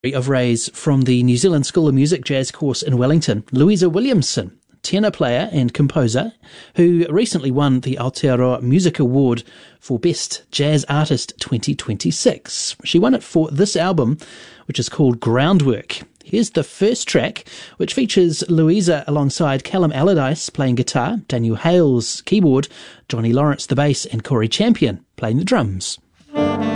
of Rays from the New Zealand School of Music Jazz course in Wellington, Louisa Williamson, tenor player and composer, who recently won the Aotearoa Music Award for Best Jazz Artist 2026. She won it for this album, which is called Groundwork. Here's the first track, which features Louisa alongside Callum Allardyce playing guitar, Daniel Hales keyboard, Johnny Lawrence the bass, and Corey Champion playing the drums.